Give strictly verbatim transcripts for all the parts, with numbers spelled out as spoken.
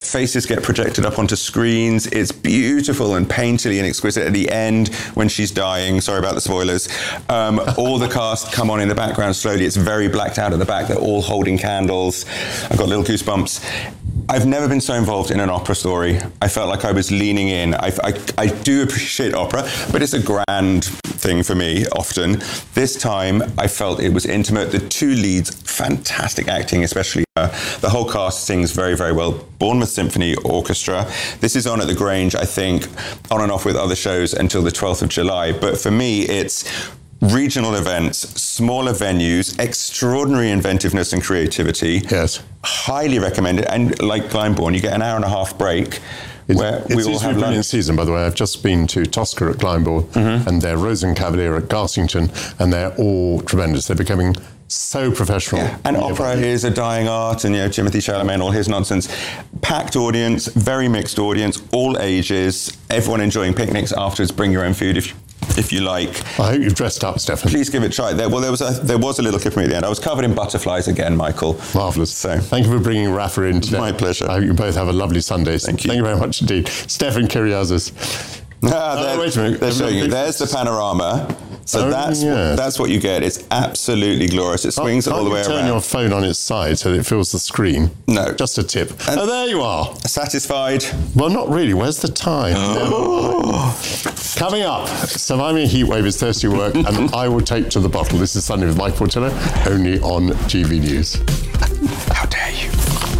faces get projected up onto screens. It's beautiful and painterly and exquisite. At the end, when she's dying, sorry about the spoilers, um, all the cast come on in the background slowly. It's very blacked out at the back. They're all holding candles. I've got little goosebumps. I've never been so involved in an opera story. I felt like I was leaning in. I, I, I do appreciate opera, but it's a grand thing for me often. This time, I felt it was intimate. The two leads, fantastic acting, especially her. The whole cast sings very, very well. Bournemouth Symphony Orchestra. This is on at the Grange, I think, on and off with other shows until the twelfth of July. But for me, it's regional events, smaller venues, extraordinary inventiveness and creativity. Yes. Highly recommended. And like Glyndebourne, you get an hour and a half break. It's, where it's we all have a brilliant lunch. season, by the way. I've just been to Tosca at Glyndebourne, mm-hmm. and they're Rosencavalier at Garsington, and they're all tremendous. They're becoming so professional. Yeah. And opera is a dying art, and you know, Timothy Chalamet, all his nonsense. Packed audience, very mixed audience, all ages, everyone enjoying picnics afterwards. Bring your own food if you if you like. I hope you've dressed up, Stefan. Please give it a try. There, well, there was a there was a little clip of me at the end. I was covered in butterflies again, Michael. Marvellous. So, thank you for bringing Rafa in today. My pleasure. I hope you both have a lovely Sunday. Thank you. Thank you very much indeed. Stefan Kyriazis. Ah, oh, wait a minute. They're showing you. There's the panorama. So oh, that's yes. that's what you get. It's absolutely glorious. It swings Can't all the way you turn around. your phone on its side so that it fills the screen? No. Just a tip. And oh, there you are. Satisfied? Well, not really. Where's the time? Oh. Coming up, Survive Me a Heatwave is thirsty work, and I will take to the bottle. This is Sunday with Mike Portillo, only on G V News. How dare you?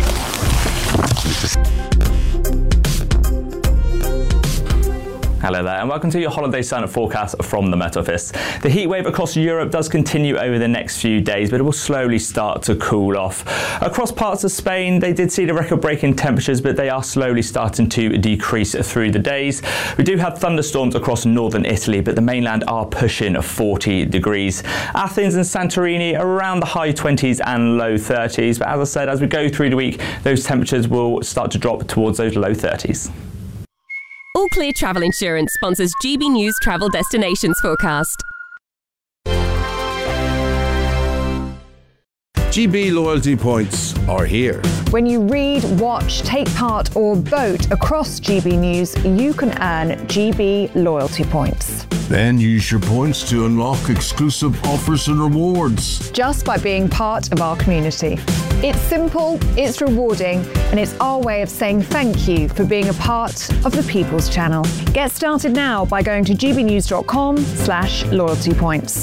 Hello there, and welcome to your holiday sun forecast from the Met Office. The heatwave across Europe does continue over the next few days, but it will slowly start to cool off. Across parts of Spain, they did see the record-breaking temperatures, but they are slowly starting to decrease through the days. We do have thunderstorms across northern Italy, but the mainland are pushing forty degrees. Athens and Santorini around the high twenties and low thirties, but as I said, as we go through the week, those temperatures will start to drop towards those low thirties. All Clear Travel Insurance sponsors G B News Travel Destinations Forecast. G B loyalty points are here. When you read, watch, take part or vote across G B News, you can earn G B loyalty points. Then use your points to unlock exclusive offers and rewards. Just by being part of our community. It's simple, it's rewarding, and it's our way of saying thank you for being a part of the People's Channel. Get started now by going to gbnews.com slash loyalty points.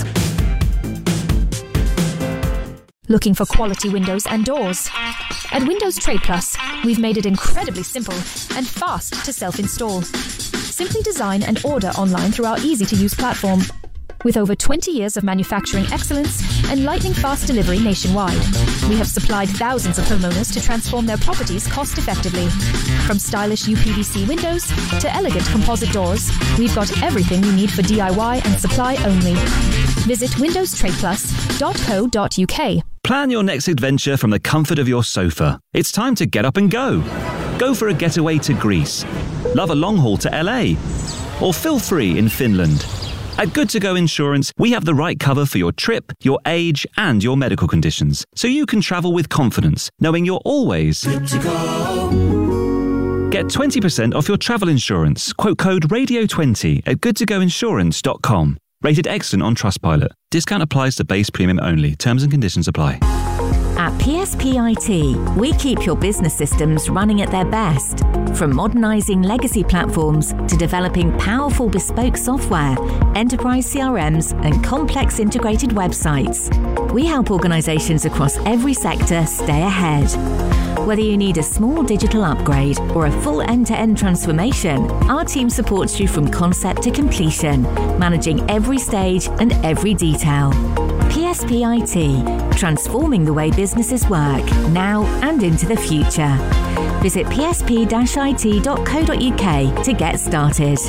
Looking for quality windows and doors? At Windows Trade Plus, we've made it incredibly simple and fast to self-install. Simply design and order online through our easy-to-use platform. With over twenty years of manufacturing excellence and lightning-fast delivery nationwide, we have supplied thousands of homeowners to transform their properties cost-effectively. From stylish U P V C windows to elegant composite doors, we've got everything you need for D I Y and supply only. Visit windows trade plus dot co dot U K. Plan your next adventure from the comfort of your sofa. It's time to get up and go. Go for a getaway to Greece. Love a long haul to L A. Or feel free in Finland. At Good To Go Insurance, we have the right cover for your trip, your age, and your medical conditions, so you can travel with confidence, knowing you're always good to go. Get twenty percent off your travel insurance. Quote code radio twenty at good to go insurance dot com. Rated excellent on Trustpilot. Discount applies to base premium only. Terms and conditions apply. At P S P I T, we keep your business systems running at their best. From modernising legacy platforms to developing powerful bespoke software, enterprise C R Ms and complex integrated websites, we help organisations across every sector stay ahead. Whether you need a small digital upgrade or a full end-to-end transformation, our team supports you from concept to completion, managing every stage and every detail. P S P I T, transforming the way businesses work, now and into the future. Visit p s p dash i t dot co dot u k to get started.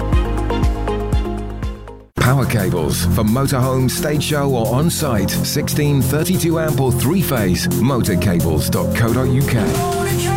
Power cables for motorhome, stage show or on-site. sixteen thirty-two amp or three-phase. motorcables dot co dot u k.